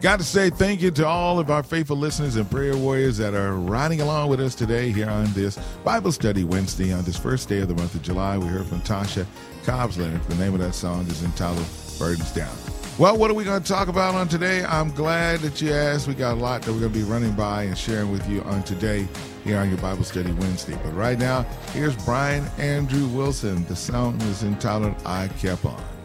Got to say thank you to all of our faithful listeners and prayer warriors that are riding along with us today here on this Bible Study Wednesday on this first day of the month of July. We heard from Tasha Cobbs-Leonard. The name of that song is entitled Burdens Down. Well, what are we going to talk about on today? I'm glad that you asked. We got a lot that we're going to be running by and sharing with you on today here on your Bible Study Wednesday. But right now, here's Brian Andrew Wilson. The song is entitled I Kept On.